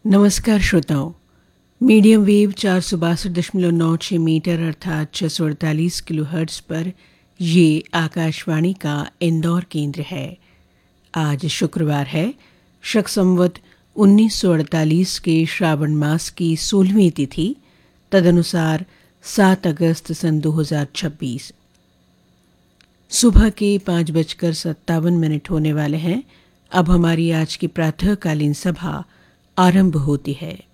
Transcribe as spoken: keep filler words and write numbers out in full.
नमस्कार श्रोताओं। Medium wave चार सौ बासठ दशमलव नौ छः मीटर अर्थात छः सौ अड़तालीस किलो हर्ट्ज पर ये आकाशवाणी का इंदौर केंद्र है। आज शुक्रवार है, शक संवत उन्नीस सौ अड़तालीस के श्रावण मास की सोलहवीं तिथि, तदनुसार सात अगस्त सन दो हज़ार छब्बीस। सुबह के पाँच बजकर सत्तावन मिनट होने वाले हैं। अब हमारी आज की प्रातःकालीन सभा आरंभ होती है।